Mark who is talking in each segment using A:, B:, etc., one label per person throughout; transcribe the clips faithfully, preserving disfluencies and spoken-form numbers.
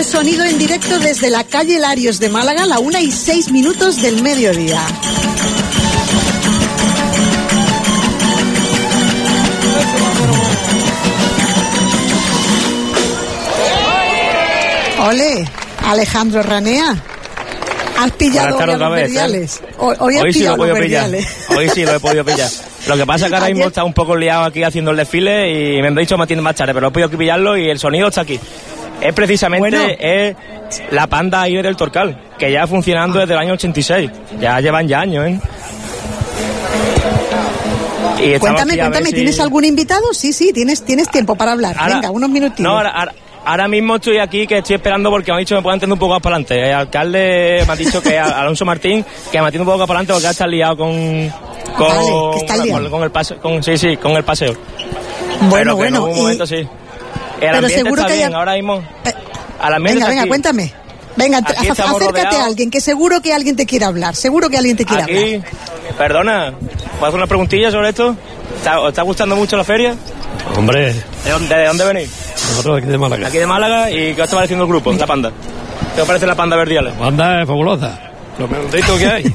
A: el sonido en directo desde la calle Larios de Málaga, la una y seis minutos del mediodía. Ole, Alejandro Ranea. ¿Has pillado hoy a los verdiales? ¿eh? Hoy, hoy,
B: hoy
A: has
B: sí lo he podido
A: pillar.
B: Hoy sí lo he podido pillar. Lo que pasa es que ahora mismo está un poco liado aquí haciendo el desfile y me han dicho que me más tarde, pero he podido pillarlo y el sonido está aquí. Es precisamente bueno. es la panda ahí del Torcal, que ya funcionando desde el año ochenta y seis. Ya llevan ya años, ¿eh?
A: Y cuéntame, cuéntame, si... ¿tienes algún invitado? Sí, sí, tienes, tienes tiempo para hablar. Ahora, Venga, unos minutitos.
B: No, ahora, ahora, ahora mismo estoy aquí, que estoy esperando porque me ha dicho que me puedan entender un poco más para adelante. El alcalde me ha dicho que Alonso Martín, que me atiende un poco más para adelante porque está liado con... Con,
A: vale, que está liado.
B: con, con el paseo, con, sí, sí, con el paseo.
A: Bueno,
B: pero
A: bueno.
B: En un momento, y... sí. El
A: pero
B: ambiente
A: seguro
B: está
A: que
B: bien,
A: haya...
B: ahora mismo.
A: Eh,
B: al ambiente
A: venga, venga,
B: aquí.
A: cuéntame. Venga,
B: aquí
A: acércate
B: rodeados.
A: a alguien, que seguro que alguien te quiere hablar. Seguro que alguien te quiere
B: aquí,
A: hablar.
B: Perdona, ¿puedo hacer una preguntilla sobre esto? ¿Os está gustando mucho la feria?
C: Hombre.
B: ¿De dónde, de dónde venís?
C: Nosotros aquí de Málaga.
B: Aquí de Málaga, ¿y qué os está pareciendo el grupo, la panda? ¿Qué os parece la panda verdiales?
C: La panda es fabulosa, lo mejorcito que hay.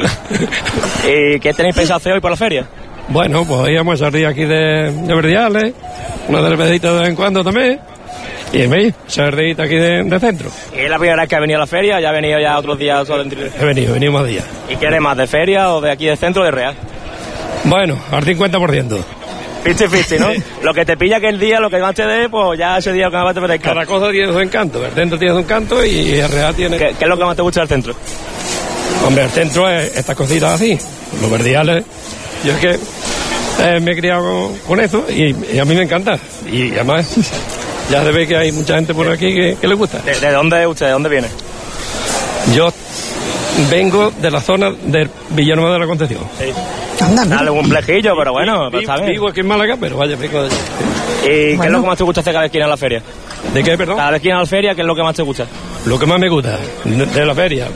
B: ¿Y qué tenéis pensado hacer hoy por la feria?
C: Bueno, pues íbamos a salir aquí de, de verdiales, una cervecita de vez en cuando también, y en vez, cervecita aquí de, de centro.
B: ¿Y es la primera vez que ha venido a la feria o ya ha venido ya otros días? Solo dentro?
C: He venido, he venido más días.
B: ¿Y qué eres más, de feria o de aquí de centro o de Real?
C: Bueno, al cincuenta por ciento.
B: cincuenta cincuenta, ¿no? Sí. Lo que te pilla que el día, lo que más te dé, pues ya ese día lo que más te parezca.
C: Cada cosa tiene su encanto. El centro tiene su encanto y el Real tiene...
B: ¿Qué, ¿Qué es lo que más te gusta del centro?
C: Hombre, el centro es estas cositas así, los verdiales. Yo es que eh, me he criado con, con eso y, y a mí me encanta. Y además, ya se ve que hay mucha gente por aquí que, que le gusta.
B: ¿De, ¿De dónde es usted? ¿De dónde viene?
C: Yo vengo de la zona de Villanueva de la Concepción.
B: Sí. Dale un complejillo, pero bueno,
C: vivo,
B: está bien.
C: Vivo aquí en Málaga, pero vaya, vengo de allá.
B: ¿Y bueno. qué es lo que más te gusta hacer cada vez que vienes a la feria?
C: ¿De qué, perdón?
B: Cada vez que vienes a la feria, ¿qué es lo que más te gusta?
C: Lo que más me gusta de, de la feria.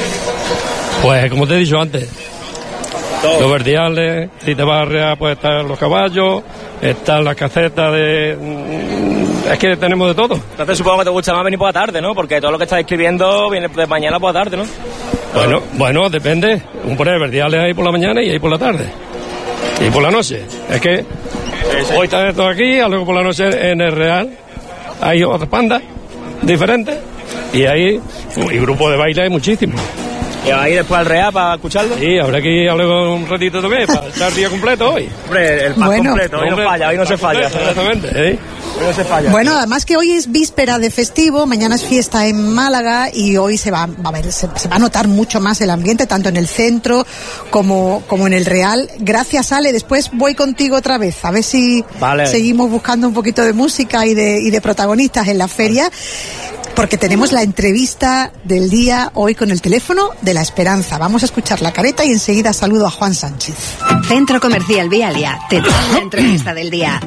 C: Pues, como te he dicho antes, todo. Los verdiales, si te vas a Real, pues están los caballos, están las casetas de... Es que tenemos de todo.
B: Entonces supongo que te gusta más venir por la tarde, ¿no? Porque todo lo que estás escribiendo viene de mañana por la tarde, ¿no?
C: Bueno, bueno, depende. Un poner verdiales ahí por la mañana y ahí por la tarde. Y por la noche. Es que sí, sí. Hoy está esto aquí, luego por la noche en el Real hay otras pandas diferentes y ahí y grupo de baile hay muchísimos.
B: ¿Y ahí después al Real para escucharlo?
C: Sí, habrá que ir luego un ratito también para estar el día completo hoy.
B: Hombre, el pack bueno, completo, hoy no falla, hoy no se falla.
C: Exactamente, ¿eh?
B: Hoy no se falla.
A: Bueno, además que hoy es víspera de festivo, mañana es fiesta en Málaga y hoy se va, va a ver, se, se va a notar mucho más el ambiente, tanto en el centro como, como en el Real. Gracias, Ale, después voy contigo otra vez, a ver si vale. seguimos buscando un poquito de música y de, y de protagonistas en la feria. Porque tenemos la entrevista del día hoy con el teléfono de la Esperanza. Vamos a escuchar la careta y enseguida saludo a Juan Sánchez.
D: Centro Comercial Vialia, te trae la entrevista del día.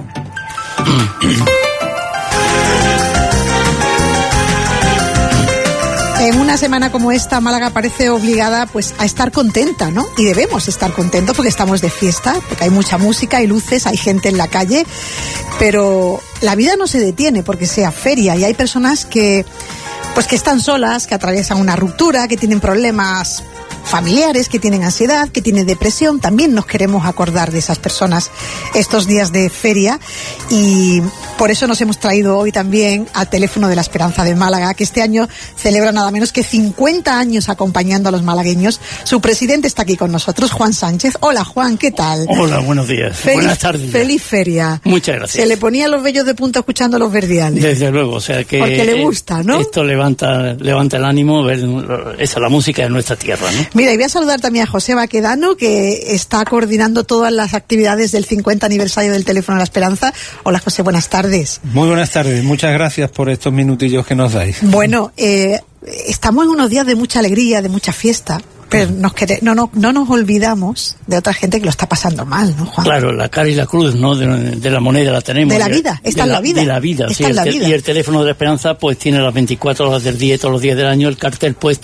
A: En una semana como esta, Málaga parece obligada pues a estar contenta, ¿no? Y debemos estar contentos porque estamos de fiesta, porque hay mucha música, hay luces, hay gente en la calle, pero la vida no se detiene porque sea feria y hay personas que pues que están solas, que atraviesan una ruptura, que tienen problemas familiares, que tienen ansiedad, que tienen depresión. También nos queremos acordar de esas personas estos días de feria y por eso nos hemos traído hoy también al teléfono de la Esperanza de Málaga, que este año celebra nada menos que cincuenta años acompañando a los malagueños. Su presidente está aquí con nosotros, Juan Sánchez. Hola, Juan, ¿qué tal?
E: Hola, buenos días.
A: Feliz,
E: Buenas tardes.
A: Feliz feria.
E: Muchas gracias.
A: Se le ponía los vellos de punta escuchando los verdiales.
E: Desde luego, o sea que...
A: Porque le gusta, ¿no?
E: Esto levanta, levanta el ánimo, ver esa la música de nuestra tierra, ¿no?
A: Mira, y voy a saludar también a José Baquedano, que está coordinando todas las actividades del cincuenta aniversario del Teléfono de la Esperanza. Hola, José, buenas tardes.
F: Muy buenas tardes, muchas gracias por estos minutillos que nos dais.
A: Bueno, eh, estamos en unos días de mucha alegría, de mucha fiesta, pero nos quere, no, no, no nos olvidamos de otra gente que lo está pasando mal, ¿no, Juan?
E: Claro, la cara y la cruz, ¿no? De, de la moneda la tenemos.
A: De la vida, está en la vida.
E: De la vida,
A: está
E: sí.
A: En la
E: el,
A: vida.
E: Y el Teléfono de la Esperanza pues tiene las veinticuatro horas del día y todos los días del año el cartel puesto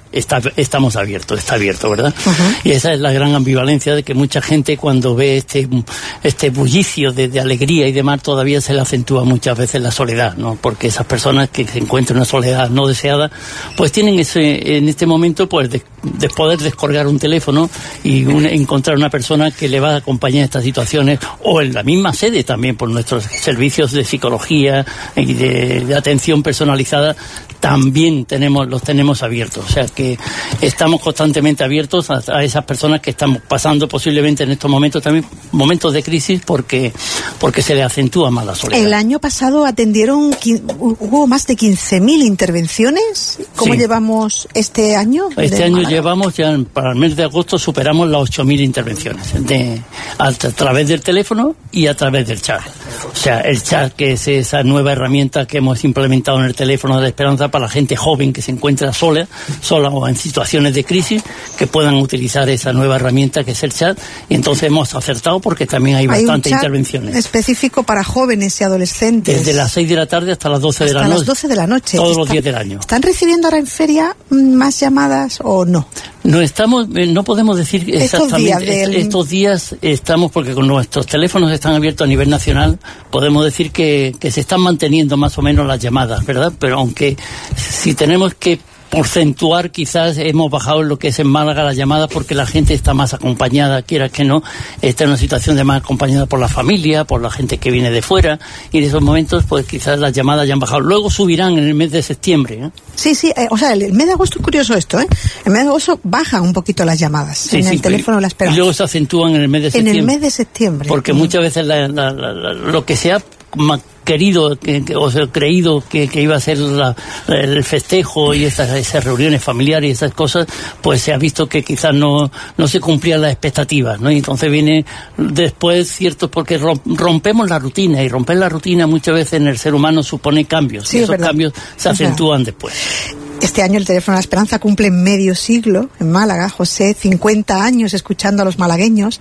E: está, estamos abiertos, está abierto, ¿verdad? Uh-huh. Y esa es la gran ambivalencia de que mucha gente cuando ve este, este bullicio de, de alegría y demás todavía se le acentúa muchas veces la soledad, ¿no? Porque esas personas que se encuentran en una soledad no deseada, pues tienen ese, en este momento, pues de, de poder descolgar un teléfono y un, encontrar una persona que le va a acompañar en estas situaciones, o en la misma sede también por nuestros servicios de psicología y de, de atención personalizada, también tenemos los tenemos abiertos. O sea que estamos constantemente abiertos a, a esas personas que estamos pasando posiblemente en estos momentos también momentos de crisis porque porque se le acentúa más la soledad.
A: El año pasado atendieron, hubo más de quince mil intervenciones. ¿Cómo sí. llevamos este año?
E: Este año Málaga? Llevamos ya, para el mes de agosto superamos las ocho mil intervenciones de, a, a través del teléfono y a través del chat. O sea, el chat, que es esa nueva herramienta que hemos implementado en el teléfono de Esperanza para la gente joven que se encuentra sola, sola o en situaciones de crisis, que puedan utilizar esa nueva herramienta que es el chat. Y entonces hemos acertado porque también hay, hay bastantes intervenciones.
A: Específico para jóvenes y adolescentes.
E: Desde las seis de la tarde hasta las doce
A: hasta
E: de la noche.
A: Hasta las doce de la noche.
E: Todos
A: Está,
E: los días del año.
A: ¿Están recibiendo ahora en feria más llamadas o no?
E: No estamos, no podemos decir exactamente.
A: Estos días, del...
E: estos días estamos, porque con nuestros teléfonos están abiertos a nivel nacional, podemos decir que, que se están manteniendo más o menos las llamadas, ¿verdad? Pero aunque si tenemos que porcentuar, quizás hemos bajado en lo que es en Málaga las llamadas porque la gente está más acompañada, quiera que no, está en una situación de más acompañada por la familia, por la gente que viene de fuera, y en esos momentos pues quizás las llamadas ya han bajado. Luego subirán en el mes de septiembre, ¿eh?
A: Sí, sí, eh, o sea, el, el mes de agosto es curioso esto, ¿eh? El mes de agosto bajan un poquito las llamadas sí, en sí, el teléfono de la Esperanza.
E: Y luego se acentúan en el mes de septiembre.
A: En el mes de septiembre.
E: Porque mm. muchas veces la, la, la, la, lo que se ha querido que, que, o sea, creído que, que iba a ser la, el festejo y estas, esas reuniones familiares y esas cosas, pues se ha visto que quizás no, no se cumplían las expectativas, ¿no? Y entonces viene después, cierto, porque rompemos la rutina, y romper la rutina muchas veces en el ser humano supone cambios, sí, y esos cambios se acentúan después.
A: Este año el Teléfono de la Esperanza cumple medio siglo en Málaga, José, cincuenta años escuchando a los malagueños.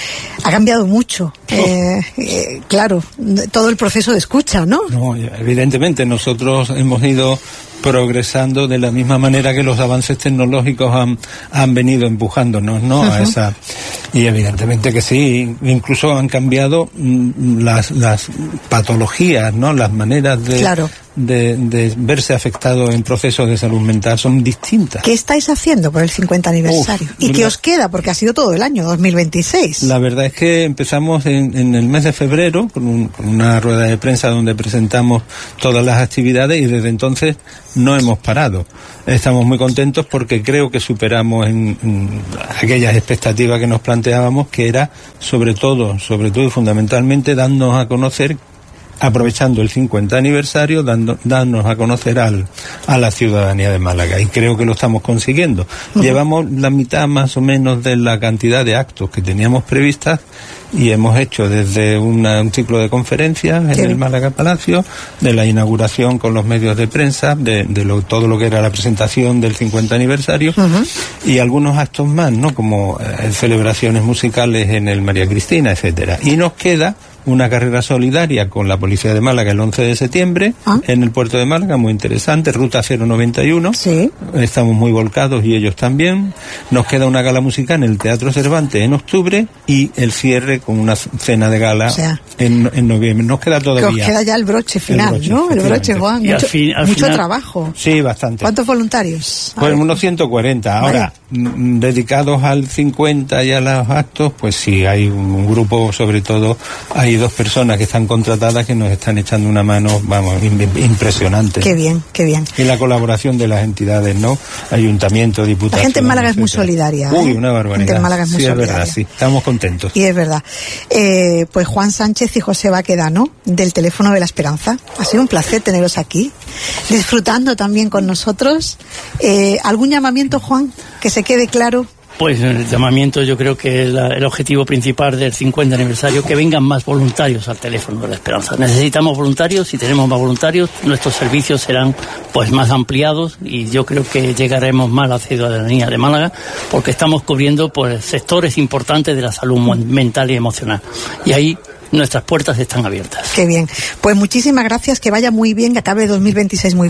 A: Ha cambiado mucho, oh. eh, eh, claro, todo el proceso de escucha, ¿no?
F: No, evidentemente nosotros hemos ido progresando de la misma manera que los avances tecnológicos han, han venido empujándonos, ¿no? Uh-huh. A esa, y evidentemente que sí, incluso han cambiado mm, las, las patologías, ¿no? Las maneras de, claro. de, de verse afectado en procesos de salud mental son distintas.
A: ¿Qué estáis haciendo por el cincuenta aniversario? Uf, ¿Y qué os queda? Porque ha sido todo el año dos mil veintiséis.
F: La verdad es que empezamos en, en el mes de febrero con, un, con una rueda de prensa donde presentamos todas las actividades, y desde entonces no hemos parado. Estamos muy contentos porque creo que superamos en, en aquellas expectativas que nos planteábamos, que era sobre todo, sobre todo y fundamentalmente darnos a conocer, aprovechando el cincuenta aniversario, dando, darnos a conocer al, a la ciudadanía de Málaga, y creo que lo estamos consiguiendo. Uh-huh. Llevamos la mitad más o menos de la cantidad de actos que teníamos previstas, y hemos hecho desde una, un ciclo de conferencias en sí. el Málaga Palacio, de la inauguración con los medios de prensa, de, de lo, todo lo que era la presentación del cincuenta aniversario, uh-huh. y algunos actos más, ¿no? Como eh, celebraciones musicales en el María Cristina, etcétera. Y nos queda una carrera solidaria con la Policía de Málaga el once de septiembre, ¿Ah? en el puerto de Málaga, muy interesante, ruta cero noventa y uno. Sí. Estamos muy volcados y ellos también. Nos queda una gala musical en el Teatro Cervantes en octubre, y el cierre con una cena de gala, o sea, en, en noviembre. Nos queda todavía.
A: Que os queda ya el broche final, el broche, ¿no? El broche, Juan. Mucho, fin, mucho final, trabajo.
F: Sí, bastante.
A: ¿Cuántos voluntarios?
F: Pues unos ciento cuarenta. Ahora, m- dedicados al cincuenta y a los actos, pues sí, hay un, un grupo, sobre todo, hay dos personas que están contratadas que nos están echando una mano, vamos, impresionante.
A: Qué bien, qué bien.
F: Y la colaboración de las entidades, ¿no? Ayuntamiento, Diputación.
A: La gente en Málaga es muy solidaria.
F: Uy,
A: ¿eh?
F: una barbaridad.
A: La gente en Málaga es muy
F: sí,
A: solidaria.
F: Es verdad, sí. Estamos contentos.
A: Y es verdad. Eh, pues Juan Sánchez y José Baquedano, del Teléfono de la Esperanza. Ha sido un placer teneros aquí, disfrutando también con nosotros. Eh, ¿Algún llamamiento, Juan, que se quede claro?
E: Pues el llamamiento, yo creo que el, el objetivo principal del cincuenta aniversario, que vengan más voluntarios al Teléfono de la Esperanza. Necesitamos voluntarios, si tenemos más voluntarios, nuestros servicios serán pues más ampliados, y yo creo que llegaremos más a la ciudadanía de Málaga, porque estamos cubriendo pues sectores importantes de la salud mental y emocional. Y ahí nuestras puertas están abiertas.
A: Qué bien. Pues muchísimas gracias, que vaya muy bien, que acabe dos mil veintiséis muy bien.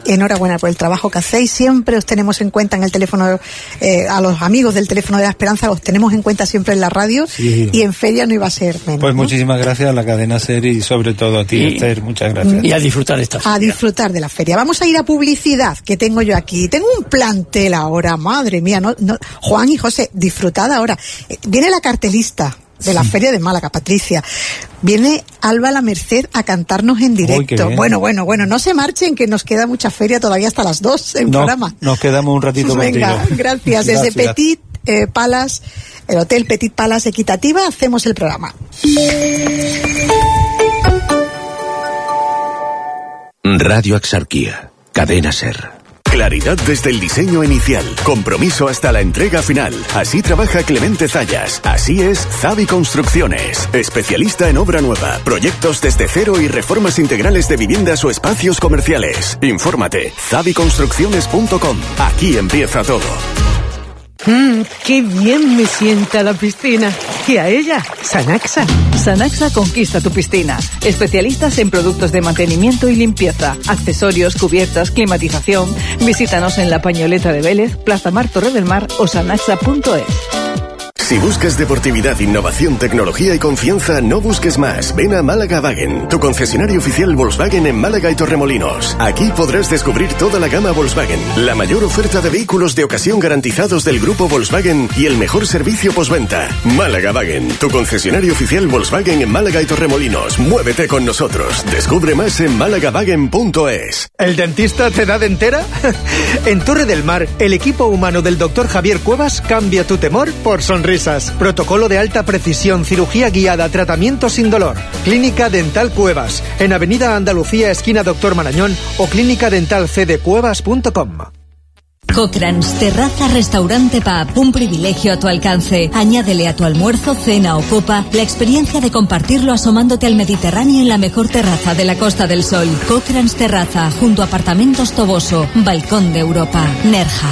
A: enhorabuena por el trabajo que hacéis. Siempre os tenemos en cuenta en el teléfono, eh, a los amigos del teléfono de la Esperanza, los tenemos en cuenta siempre en la radio, sí. Y en feria no iba a ser menos.
F: Pues
A: ¿no?
F: Muchísimas gracias a la cadena SER y sobre todo a ti, y, Esther, muchas gracias.
E: Y a disfrutar de esta feria.
A: A disfrutar de la feria. Vamos a ir a publicidad, que tengo yo aquí. Tengo un plantel ahora, madre mía. No, no, Juan y José, disfrutad ahora. Eh, viene la cartelista de la sí. Feria de Málaga, Patricia. Viene Alba La Merced a cantarnos en directo. Uy, bueno, bueno, bueno, no se marchen, que nos queda mucha feria todavía hasta las dos en
F: no,
A: programa.
F: Nos quedamos un ratito
A: pues venga,
F: contigo.
A: Gracias. Desde gracias. Petit eh, Palace, el Hotel Petit Palace Equitativa, hacemos el programa.
G: Radio Axarquía, Cadena SER. Claridad desde el diseño inicial, compromiso hasta la entrega final. Así trabaja Clemente Zayas. Así es Zavi Construcciones. Especialista en obra nueva, proyectos desde cero y reformas integrales de viviendas o espacios comerciales. Infórmate, zavi construcciones punto com. Aquí empieza todo.
H: Mmm, qué bien me sienta la piscina. Y a ella, Sanaxa.
I: Sanaxa conquista tu piscina. Especialistas en productos de mantenimiento y limpieza, accesorios, cubiertas, climatización. Visítanos en La Pañoleta de Vélez, Plaza Mar, Torre del Mar o sanaxa punto es.
G: Si buscas deportividad, innovación, tecnología y confianza, no busques más. Ven a Málaga Wagen, tu concesionario oficial Volkswagen en Málaga y Torremolinos. Aquí podrás descubrir toda la gama Volkswagen, la mayor oferta de vehículos de ocasión garantizados del grupo Volkswagen y el mejor servicio postventa. Málaga Wagen, tu concesionario oficial Volkswagen en Málaga y Torremolinos. Muévete con nosotros. Descubre más en málaga wagen punto es.
J: ¿El dentista te da dentera? En Torre del Mar, el equipo humano del doctor Javier Cuevas cambia tu temor por sonrisa. Protocolo de alta precisión, cirugía guiada, tratamiento sin dolor. Clínica Dental Cuevas, en Avenida Andalucía, esquina Doctor Marañón, o clínica dental c d cuevas punto com.
K: Cochrans, terraza, restaurante pub, un privilegio a tu alcance. Añádele a tu almuerzo, cena o copa la experiencia de compartirlo asomándote al Mediterráneo en la mejor terraza de la Costa del Sol. Cochrans Terraza, junto a Apartamentos Toboso, Balcón de Europa, Nerja.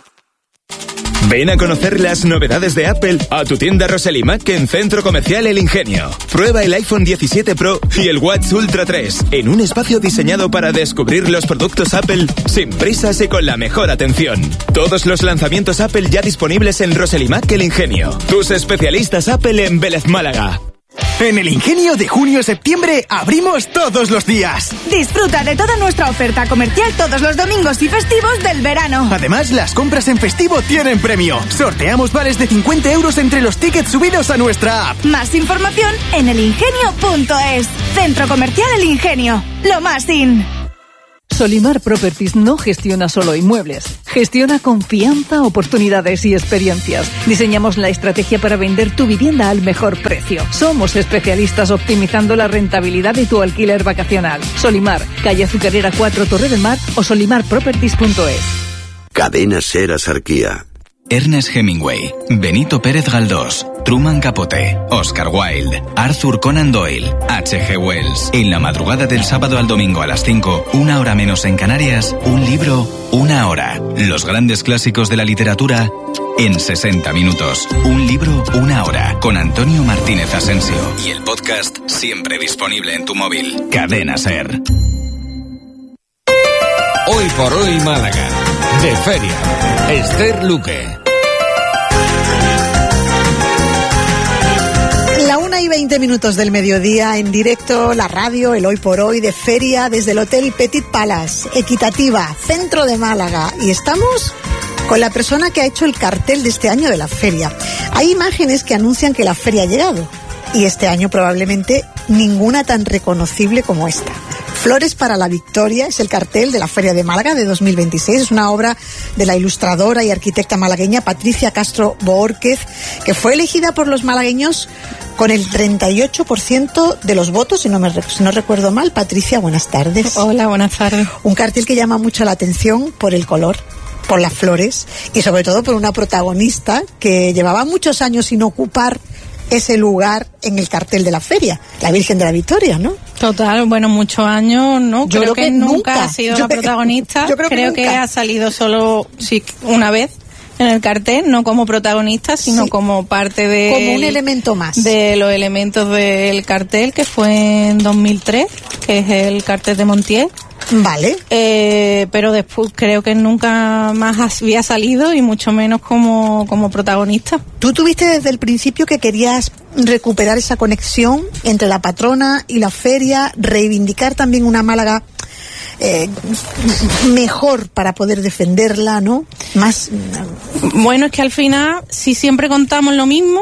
L: Ven a conocer las novedades de Apple a tu tienda Roselimac en Centro Comercial El Ingenio. Prueba el iPhone diecisiete Pro y el Watch Ultra tres en un espacio diseñado para descubrir los productos Apple sin prisas y con la mejor atención. Todos los lanzamientos Apple ya disponibles en Roselimac El Ingenio. Tus especialistas Apple en Vélez, Málaga.
M: En El Ingenio, de junio a septiembre abrimos todos los días.
N: Disfruta de toda nuestra oferta comercial todos los domingos y festivos del verano.
M: Además, las compras en festivo tienen premio. Sorteamos vales de cincuenta euros entre los tickets subidos a nuestra app.
N: Más información en el ingenio punto es. Centro Comercial El Ingenio. Lo más in.
I: Solimar Properties no gestiona solo inmuebles, gestiona confianza, oportunidades y experiencias. Diseñamos la estrategia para vender tu vivienda al mejor precio. Somos especialistas optimizando la rentabilidad de tu alquiler vacacional. Solimar, calle Azucarera cuatro, Torre del Mar o solimar properties punto es.
G: Cadena SER Axarquía.
O: Ernest Hemingway, Benito Pérez Galdós, Truman Capote, Oscar Wilde, Arthur Conan Doyle, H G Wells. En la madrugada del sábado al domingo a las cinco, una hora menos en Canarias, un libro, una hora. Los grandes clásicos de la literatura en sesenta minutos. Un libro, una hora. Con Antonio Martínez Asensio. Y el podcast siempre disponible en tu móvil. Cadena SER.
P: Hoy por hoy Málaga. De feria. Esther Luque.
A: La una y veinte minutos del mediodía, en directo, la radio, el Hoy por Hoy de feria, desde el Hotel Petit Palace, Equitativa, centro de Málaga. Y estamos con la persona que ha hecho el cartel de este año de la feria. Hay imágenes que anuncian que la feria ha llegado. Y este año probablemente ninguna tan reconocible como esta. Flores para la Victoria es el cartel de la Feria de Málaga de dos mil veintiséis. Es una obra de la ilustradora y arquitecta malagueña Patricia Castro Boórquez, que fue elegida por los malagueños con el treinta y ocho por ciento de los votos, si no, me, si no recuerdo mal. Patricia, buenas tardes.
Q: Hola, buenas tardes.
A: Un cartel que llama mucho la atención por el color, por las flores y sobre todo por una protagonista que llevaba muchos años sin ocupar ese lugar en el cartel de la feria, la Virgen de la Victoria, ¿no?
Q: Total, bueno, muchos años, ¿no?
A: Yo
Q: creo,
A: creo que,
Q: que nunca, nunca ha sido
A: yo
Q: la protagonista.
A: Yo creo,
Q: creo
A: que,
Q: que ha salido solo sí, una vez en el cartel, no como protagonista, sino sí, como parte de...
A: Como un elemento más.
Q: De los elementos del cartel, que fue en dos mil tres, que es el cartel de Montiel.
A: Vale.
Q: Eh, pero después creo que nunca más había salido y mucho menos como, como protagonista.
A: ¿Tú tuviste desde el principio que querías recuperar esa conexión entre la patrona y la feria, reivindicar también una Málaga eh, mejor para poder defenderla, ¿no? Más.
Q: Bueno, es que al final, si siempre contamos lo mismo,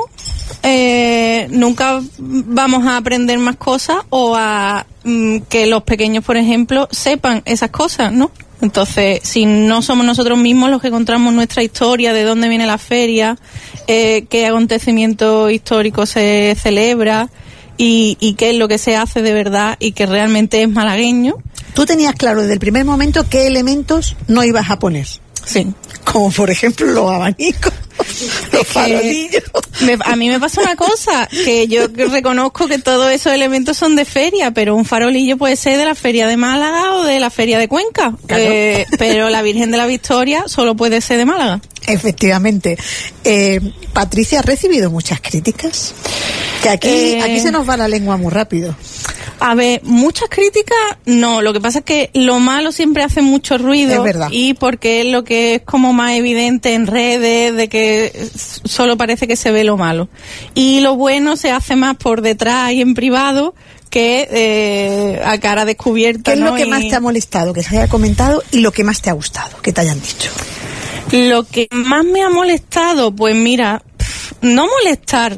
Q: eh, nunca vamos a aprender más cosas o a mm, que los pequeños, por ejemplo, sepan esas cosas, ¿no? Entonces, si no somos nosotros mismos los que contamos nuestra historia, de dónde viene la feria, eh, qué acontecimiento histórico se celebra y, y qué es lo que se hace de verdad y que realmente es malagueño.
A: Tú tenías claro desde el primer momento qué elementos no ibas a poner.
Q: Sí.
A: Como por ejemplo los abanicos, los farolillos.
Q: Me, a mí me pasa una cosa, que yo reconozco que todos esos elementos son de feria, pero un farolillo puede ser de la feria de Málaga o de la feria de Cuenca. Claro. Eh, pero la Virgen de la Victoria solo puede ser de Málaga.
A: Efectivamente. Eh, Patricia, ¿ha recibido muchas críticas? Que aquí, eh... aquí se nos va la lengua muy rápido.
Q: A ver, muchas críticas, no. Lo que pasa es que lo malo siempre hace mucho ruido.
A: Es verdad.
Q: Y porque es lo que es como más evidente en redes, de que solo parece que se ve lo malo. Y lo bueno se hace más por detrás y en privado que eh, a cara descubierta.
A: ¿Qué es
Q: ¿no?
A: lo que
Q: y...
A: más te ha molestado, que se haya comentado, y lo que más te ha gustado, que te hayan dicho?
Q: Lo que más me ha molestado, pues mira, no molestar,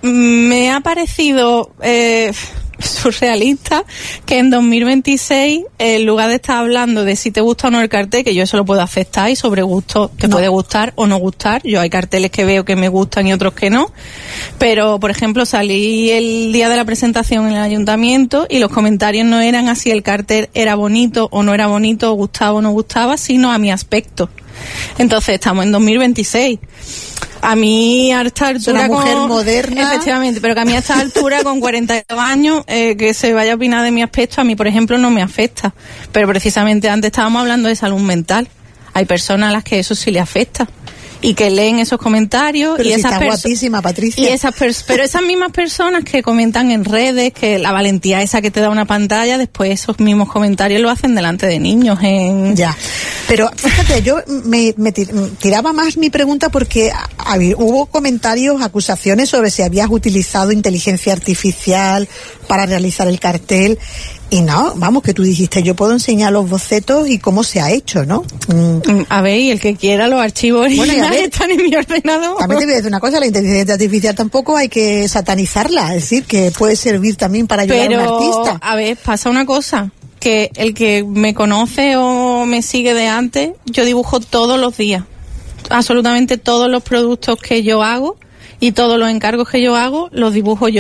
Q: me ha parecido... Eh, surrealista que en dos mil veintiséis, en lugar de estar hablando de si te gusta o no el cartel, que yo eso lo puedo aceptar y sobre gusto te no. puede gustar o no gustar, yo hay carteles que veo que me gustan y otros que no, pero por ejemplo salí el día de la presentación en el ayuntamiento y los comentarios no eran a si el cartel era bonito o no era bonito, o gustaba o no gustaba, sino a mi aspecto. Entonces estamos en dos mil veintiséis. A mí a esta altura,
A: una mujer
Q: con,
A: moderna,
Q: efectivamente, pero que a mí a esta altura con cuarenta y dos años eh, que se vaya a opinar de mi aspecto, a mí por ejemplo no me afecta, pero precisamente antes estábamos hablando de salud mental. Hay personas a las que eso sí le afecta y que leen esos comentarios.
A: Pero
Q: y
A: si
Q: esas
A: está
Q: perso-
A: guapísima, Patricia.
Q: Y esas pers- pero esas mismas personas que comentan en redes que la valentía esa que te da una pantalla, después esos mismos comentarios lo hacen delante de niños. En...
A: Ya. Pero fíjate, yo me, me tiraba más mi pregunta porque había, hubo comentarios, acusaciones sobre si habías utilizado inteligencia artificial para realizar el cartel. Y no, vamos, que tú dijiste, yo puedo enseñar los bocetos y cómo se ha hecho, ¿no?
Q: Mm. A ver, y el que quiera, los archivos originales bueno, están en mi ordenador.
A: También te voy a decir una cosa, la inteligencia artificial tampoco hay que satanizarla, es decir, que puede servir también para ayudar
Q: Pero,
A: a un artista.
Q: A ver, pasa una cosa, que el que me conoce o me sigue de antes, yo dibujo todos los días, absolutamente todos los productos que yo hago y todos los encargos que yo hago, los dibujo yo.